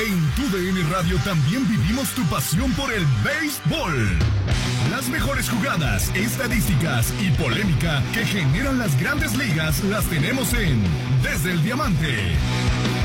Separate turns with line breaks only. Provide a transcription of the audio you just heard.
En TUDN Radio también vivimos tu pasión por el béisbol. Las mejores jugadas, estadísticas y polémica que generan las grandes ligas las tenemos en Desde el Diamante.